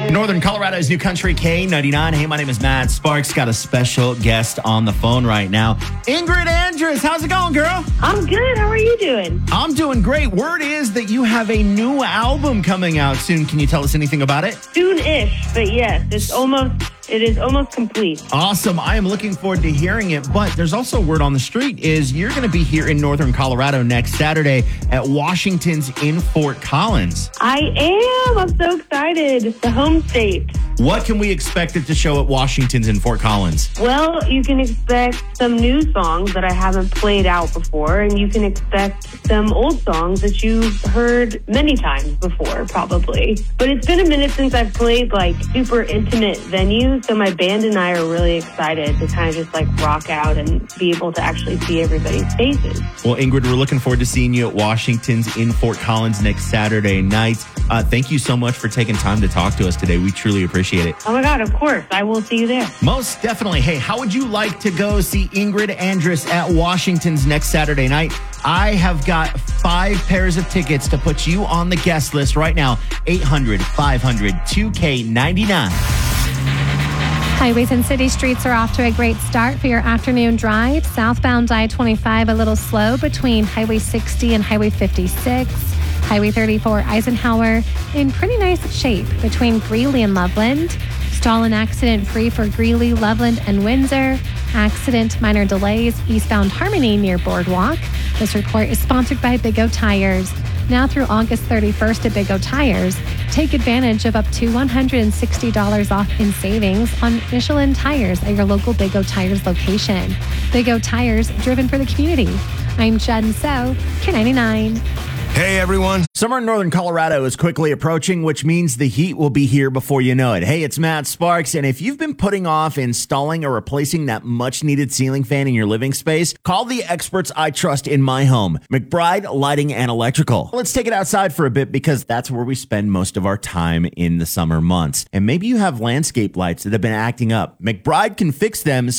Northern Colorado's New Country K99. Hey, my name is Matt Sparks. Got a special guest on the phone right now. Ingrid Andress, how's it going, girl? I'm good. How are you doing? I'm doing great. Word is that you have a new album coming out soon. Can you tell us anything about it? Soon-ish, but yes, it is almost complete. Awesome. I am looking forward to hearing it. But there's also word on the street is you're going to be here in Northern Colorado next Saturday at Washington's in Fort Collins. I am. I'm so excited. The home state. What can we expect at the show at Washington's in Fort Collins? Well, you can expect some new songs that I haven't played out before, and you can expect some old songs that you've heard many times before, probably. But it's been a minute since I've played like super intimate venues, so my band and I are really excited to kind of just like rock out and be able to actually see everybody's faces. Well, Ingrid, we're looking forward to seeing you at Washington's in Fort Collins next Saturday night. Thank you so much for taking time to talk to us today. We truly appreciate it. Oh my God, of course. I will see you there. Most definitely. Hey, how would you like to go see Ingrid Andress at Washington's next Saturday night? I have got 5 pairs of tickets to put you on the guest list right now. 800-500-2K99. Highways and city streets are off to a great start for your afternoon drive. Southbound I-25 a little slow between Highway 60 and Highway 56. Highway 34 Eisenhower in pretty nice shape between Greeley and Loveland. Stall and accident free for Greeley, Loveland, and Windsor. Accident minor delays eastbound Harmony near Boardwalk. This report is sponsored by Big O Tires. Now through August 31st at Big O Tires, take advantage of up to $160 off in savings on Michelin tires at your local Big O Tires location. Big O Tires, driven for the community. I'm Jen So, K99. Hey, everyone. Summer in Northern Colorado is quickly approaching, which means the heat will be here before you know it. Hey, it's Matt Sparks, and if you've been putting off installing or replacing that much-needed ceiling fan in your living space, call the experts I trust in my home, McBride Lighting and Electrical. Let's take it outside for a bit because that's where we spend most of our time in the summer months. And maybe you have landscape lights that have been acting up. McBride can fix them